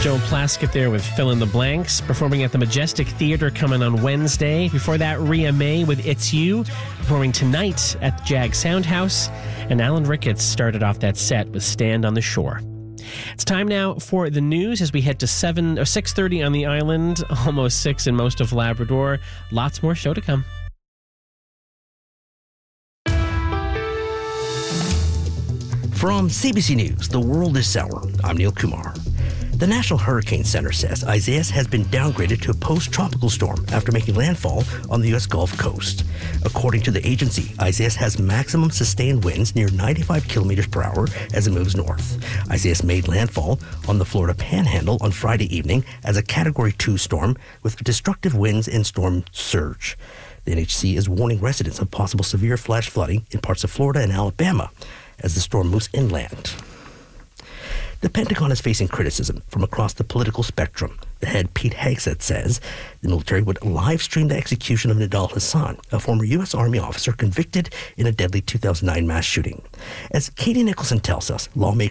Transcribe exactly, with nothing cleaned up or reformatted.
Joe Plaskett there with Fill in the Blanks, performing at the Majestic Theatre coming on Wednesday. Before that, Rhea May with It's You, performing tonight at the Jag Soundhouse. And Alan Ricketts started off that set with Stand on the Shore. It's time now for the news as we head to seven or six thirty on the island, almost six in most of Labrador. Lots more show to come. From C B C News, The World is Sour, I'm Neil Kumar. The National Hurricane Center says Isaias has been downgraded to a post-tropical storm after making landfall on the U S Gulf Coast. According to the agency, Isaias has maximum sustained winds near ninety-five kilometers per hour as it moves north. Isaias made landfall on the Florida Panhandle on Friday evening as a Category two storm with destructive winds and storm surge. The N H C is warning residents of possible severe flash flooding in parts of Florida and Alabama as the storm moves inland. The Pentagon is facing criticism from across the political spectrum. The head, Pete Hegseth, says the military would live-stream the execution of Nidal Hasan, a former U S Army officer convicted in a deadly two thousand nine mass shooting. As Katie Nicholson tells us, lawmakers